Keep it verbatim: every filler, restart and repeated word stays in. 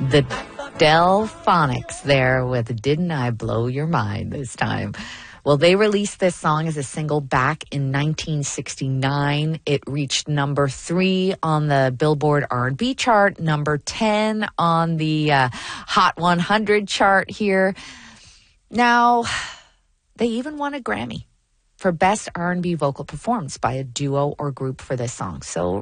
The Delphonics there with Didn't I Blow Your Mind this time. Well, they released this song as a single back in nineteen sixty-nine. It reached number three on the Billboard R and B chart, number ten on the uh, Hot one hundred chart here. Now, they even won a Grammy for Best R and B Vocal Performance by a duo or group for this song. So